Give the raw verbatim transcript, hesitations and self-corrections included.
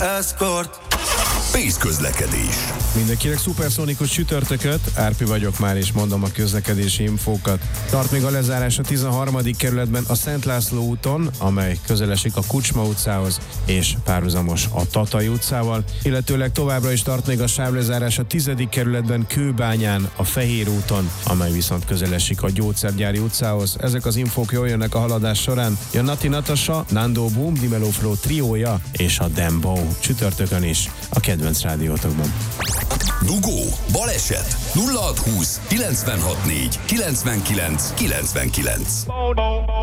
Escort. Pész közlekedés. Mindenkinek szuperszónikus csütörtököt, Árpi vagyok már, és mondom a közlekedési infókat. Tart még a lezárás a tizenharmadik kerületben a Szent László úton, amely közel esik a Kucsma utcához, és párhuzamos a Tatai utcával, illetőleg továbbra is tart még a sávlezárás a tizedik kerületben Kőbányán, a Fehér úton, amely viszont közel esik a Gyógyszergyári utcához. Ezek az infók jól jönnek a haladás során. Jön Nati Natasha, Nando Boom, Di Mello Flow triója és a Dembow csütörtökön is a kedvenc rádiótokban. Dugó, baleset, nulla hat húsz kilencvenhat négy kilencvenkilenc kilencvenkilenc.